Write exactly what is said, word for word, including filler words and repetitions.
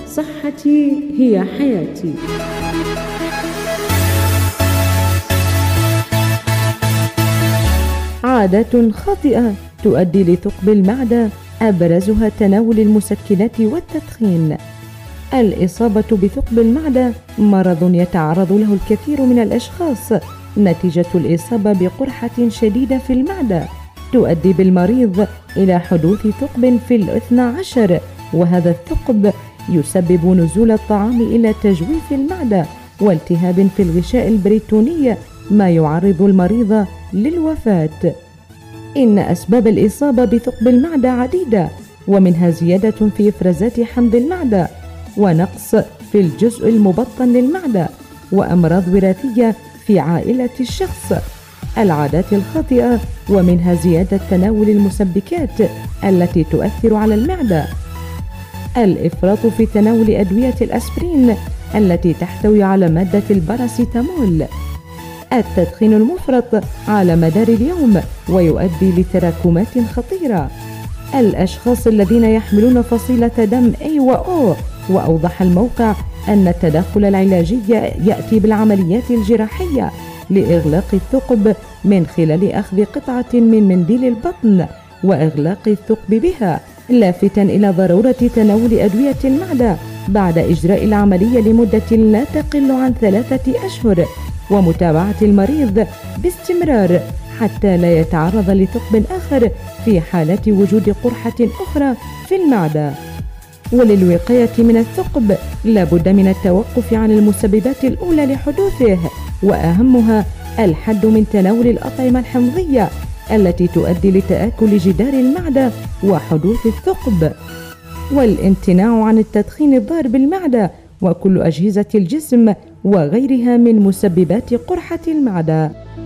صحتي هي حياتي. عادات خاطئة تؤدي لثقب المعدة، أبرزها تناول المسكنات والتدخين. الإصابة بثقب المعدة مرض يتعرض له الكثير من الأشخاص نتيجة الإصابة بقرحة شديدة في المعدة تؤدي بالمريض إلى حدوث ثقب في الاثنى عشر، وهذا الثقب يسبب نزول الطعام إلى تجويف المعدة والتهاب في الغشاء البريتوني، ما يعرض المريض للوفاة. إن أسباب الإصابة بثقب المعدة عديدة، ومنها زيادة في إفرازات حمض المعدة، ونقص في الجزء المبطن للمعدة، وأمراض وراثية في عائلة الشخص. العادات الخاطئة ومنها زيادة تناول المسبكات التي تؤثر على المعدة، الإفراط في تناول أدوية الأسبرين التي تحتوي على مادة الباراسيتامول، التدخين المفرط على مدار اليوم ويؤدي لتراكمات خطيرة، الأشخاص الذين يحملون فصيلة دم A و O، وأوضح الموقع أن التدخل العلاجي يأتي بالعمليات الجراحية لإغلاق الثقب من خلال أخذ قطعة من منديل البطن وإغلاق الثقب بها، لافتا إلى ضرورة تناول أدوية المعدة بعد إجراء العملية لمدة لا تقل عن ثلاثة أشهر، ومتابعة المريض باستمرار حتى لا يتعرض لثقب آخر في حالة وجود قرحة أخرى في المعدة. وللوقاية من الثقب لابد من التوقف عن المسببات الأولى لحدوثه، وأهمها الحد من تناول الأطعمة الحمضية التي تؤدي لتآكل جدار المعدة وحدوث الثقب، والامتناع عن التدخين الضار بالمعدة وكل أجهزة الجسم وغيرها من مسببات قرحة المعدة.